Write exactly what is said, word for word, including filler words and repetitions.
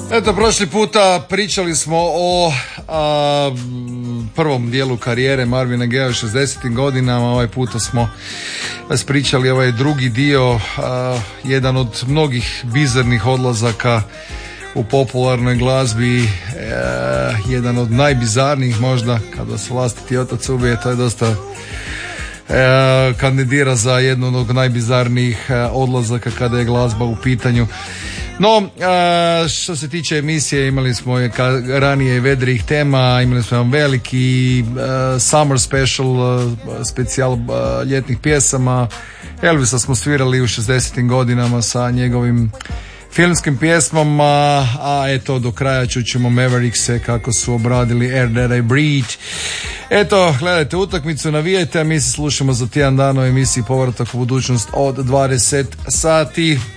Eto, prošli puta pričali smo o a, prvom dijelu karijere Marvina Gaye u šezdesetim godinama. Ovaj puta smo pričali ovaj drugi dio, a, jedan od mnogih bizarnih odlazaka u popularnoj glazbi, e, jedan od najbizarnijih možda, kada vas vlastiti otac ubije, to je dosta e, kandidira za jednu od najbizarnijih e, odlazaka kada je glazba u pitanju. No, a, što se tiče emisije, imali smo je ka, ranije vedrih tema, imali smo jedan veliki a, summer special, a, specijal a, ljetnih pjesama. Elvisa smo svirali u šezdesetim godinama sa njegovim filmskim pjesmama, a eto do kraja čućemo Maverickse kako su obradili Air That I Breathe. Eto, gledajte utakmicu, navijajte, a mi se slušamo za tjedan dana u emisiji Povratak u budućnost od dvadeset sati.